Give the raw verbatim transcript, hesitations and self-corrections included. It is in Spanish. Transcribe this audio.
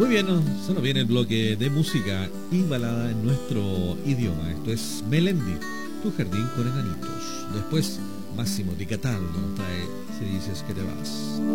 Muy bien, suena bien el bloque de música y balada en nuestro idioma. Esto es Melendi, Tu jardín con enanitos. Después, Máximo Di Cataldo nos trae Si dices que te vas.